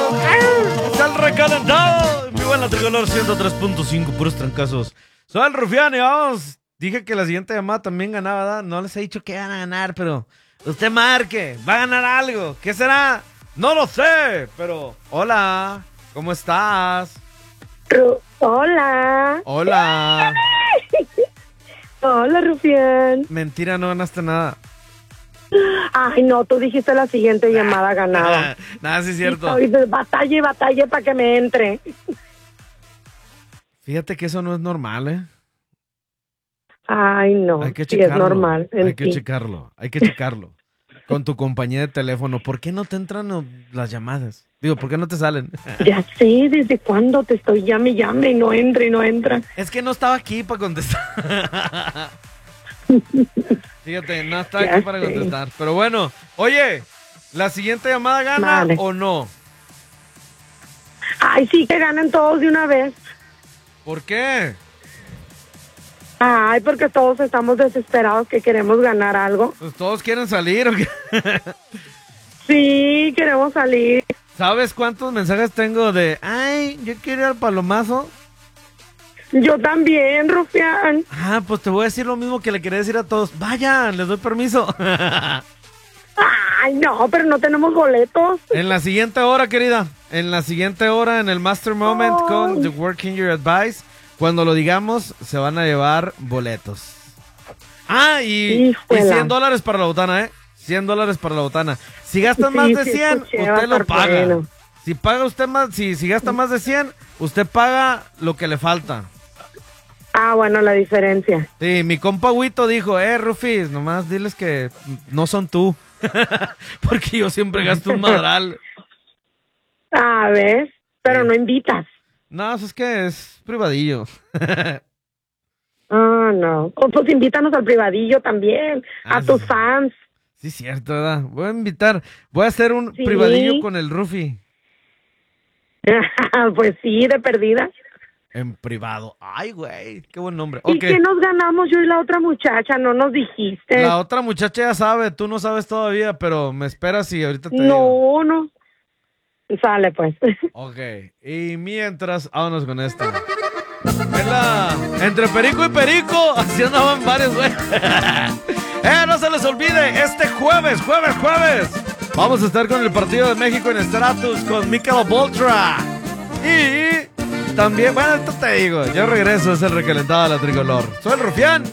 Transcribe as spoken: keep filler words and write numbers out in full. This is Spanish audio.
Es el recalentado. Vivo en la Tricolor ciento tres punto cinco, puros trancazos. Soy el Rufián y vamos. Dije que la siguiente llamada también ganaba, ¿verdad? No les he dicho que van a ganar, pero usted marque. Va a ganar algo. ¿Qué será? No lo sé, pero hola. ¿Cómo estás? Ru- Hola. Hola. Hola, Rufián. Mentira, no ganaste nada. Ay, no, tú dijiste la siguiente llamada ganada. Nada, sí es cierto. Y estoy batalla y batalla para que me entre. Fíjate que eso no es normal, ¿eh? Ay, no, Hay que sí checarlo. es normal. en Hay que ti. checarlo. Hay que checarlo. Con tu compañía de teléfono. ¿Por qué no te entran oh, las llamadas? Digo, ¿por qué no te salen? Ya sé, ¿desde cuándo te estoy llame y llame y no entra y no entra? Es que no estaba aquí para contestar. Fíjate, no estaba Ya aquí para sé. contestar. Pero bueno, oye, ¿la siguiente llamada gana Vale. o no? Ay, sí, que ganen todos de una vez. ¿Por qué? Ay, porque todos estamos desesperados que queremos ganar algo. Pues todos quieren salir o qué. Sí, queremos salir. ¿Sabes cuántos mensajes tengo de, ay, yo quiero ir al palomazo? Yo también, Rufián. Ah, pues te voy a decir lo mismo que le quería decir a todos. Vayan, les doy permiso. Ay, no, pero no tenemos boletos. En la siguiente hora, querida. En la siguiente hora, en el Master Moment Ay. con The Working Your Advice. Cuando lo digamos, se van a llevar boletos. Ah, y, y Híjola. cien dólares para la botana, ¿eh? cien dólares para la botana. Si gastan Sí, más de sí, cien, escuché, va a usted lo estar paga. bueno. Si paga usted más, si, si gasta más de cien, usted paga lo que le falta. Ah, bueno, la diferencia. Sí, mi compa Huito dijo, eh, Rufis, nomás diles que no son tú. Porque yo siempre gasto un madral. Ah, ¿ves? Pero Sí. no invitas. No, eso es que es privadillo. Ah, no. O pues invítanos al privadillo también. Ah, a sí, tus sí. fans. Sí, cierto, ¿verdad? Voy a invitar, voy a hacer un Sí. privadillo con el Rufi. Pues sí, de perdida. En privado. Ay, güey, qué buen nombre. ¿Y Ok, qué nos ganamos yo y la otra muchacha? No nos dijiste. la otra muchacha ya sabe, tú no sabes todavía, pero me esperas y ahorita te digo. No, no. Sale, pues. Ok, y mientras, vámonos con esta. Es la... Entre Perico y Perico, así andaban varios, güey. Eh, no se les olvide, este jueves, jueves, jueves, vamos a estar con el partido de México en Stratus con Mikel Boltra. Y también, bueno, esto te digo, yo regreso, es el recalentado de la Tricolor. Soy el Rufián.